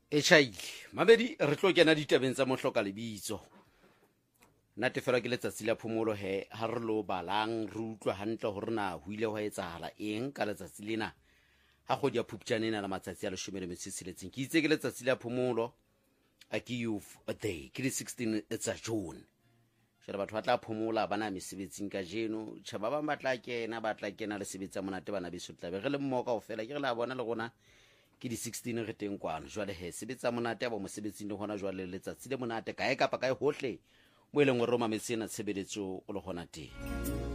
Echai mabedi re tlo kena ditabeng tsa mohloka lebitso natefela ke letsatsi la phomolo he ha re lo balang re utlwa hantle hore na ho ile ho etsahala eng ka letsatsi lena ha kgodi ya Phupjane ena la matsatsi a 16 ke itse ke letsatsi la phomolo a ke youth day ke di 16 tsa June jwale batho ba tla phomola bana mesebetsing ka jeno tjhaba ba batla kena le sebetsa monate bana beso tlabe re le mmoka kaofela ke re la bona le rona ke di 16 re teng kwano jwale he sebetsa monate ba mosebetsing le hona jwale letsatsi le monate kae kapa kae hohle mo eleng hore o mametse na tshebeletso o le hona teng.